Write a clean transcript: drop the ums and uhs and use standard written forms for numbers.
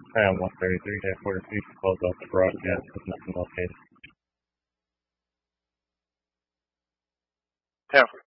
Pam 133-43 to close off the broadcast with nothing located. Pam